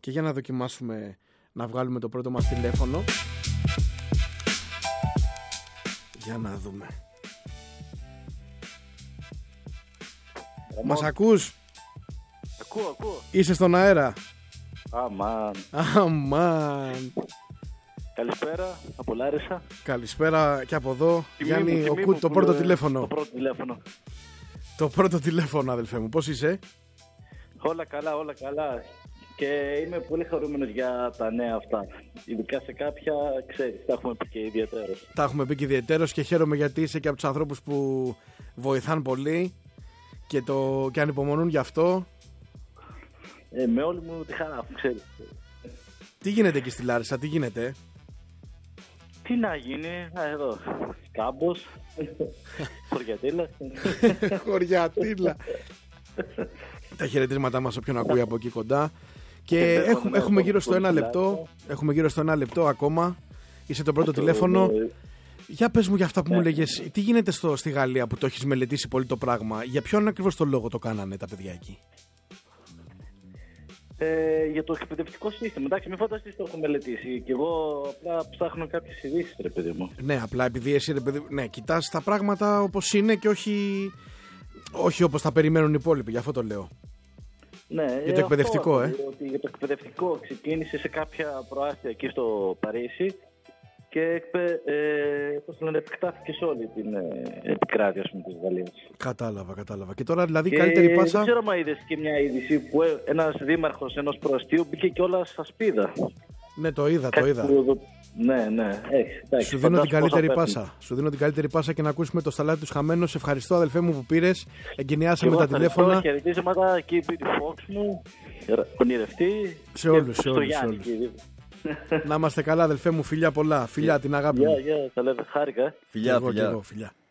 Και για να δοκιμάσουμε να βγάλουμε το πρώτο μας τηλέφωνο. Για να δούμε. Μας ακούς? Ακούω. Είσαι στον αέρα? Αμάν. Καλησπέρα από Λάρισα. Καλησπέρα και από εδώ. Γιάννη, το πρώτο τηλέφωνο. Το πρώτο τηλέφωνο, αδελφέ μου. Πώς είσαι? Όλα καλά. Και είμαι πολύ χαρούμενος για τα νέα αυτά. Ειδικά σε κάποια, ξέρεις, τα έχουμε πει και ιδιαιτέρως. Τα έχουμε πει και ιδιαιτέρως και χαίρομαι γιατί είσαι και από τους ανθρώπους που βοηθάν πολύ και ανυπομονούν γι' αυτό. Με όλη μου τη χαρά, ξέρεις. Τι γίνεται εκεί στη Λάρισα, τι γίνεται? Τι να γίνει, εδώ, κάμπος, χωριατήλα. Τα χαιρετίσματά μας όποιον ακούει από εκεί κοντά. Και έχουμε γύρω στο 1 λεπτό. Έχουμε γύρω στο 1 λεπτό ακόμα. Είσαι το πρώτο τηλέφωνο. Για πες μου για αυτά που μου λέγες. Τι γίνεται στη Γαλλία που το έχεις μελετήσει πολύ το πράγμα? Για ποιον ακριβώς το λόγο το κάνανε τα παιδιά εκεί? Για το εκπαιδευτικό σύστημα. Εντάξει, μην φανταστείς το έχω μελετήσει. Και εγώ απλά ψάχνω κάποιες ειδήσεις, ρε παιδί μου. Ναι, απλά επειδή εσύ, ρε παιδί, ναι, κοιτάς τα πράγματα όπως είναι και όχι όπως τα περιμένουν οι υπόλοιποι. Γι' αυτό το λέω. Ναι, για το εκπαιδευτικό, ότι για το εκπαιδευτικό ξεκίνησε σε κάποια προάστια εκεί στο Παρίσι και επεκτάθηκε σε όλη την επικράτεια της Γαλλίας. Κατάλαβα. Και τώρα δηλαδή καλύτερη πάσα. Δεν ξέρω αν είδες και μια είδηση που ένας δήμαρχος ενός προαστίου μπήκε κιόλας στα σπίδα. Ναι, το είδα. Ναι. Σου δίνω την καλύτερη πάσα και να ακούσουμε το σταλάτι τους χαμένους. Ευχαριστώ, αδελφέ μου, που πήρες. Εγκαινιάσαμε τα τηλέφωνα. Χαιρετίσματα εκεί πήρε Fox μου, ονειρευτή. Σε όλους. Να είμαστε καλά, αδελφέ μου, φιλιά πολλά. Φιλιά, την αγάπη μου. Γεια, τα λέμε, χάρηκα. Φιλιά.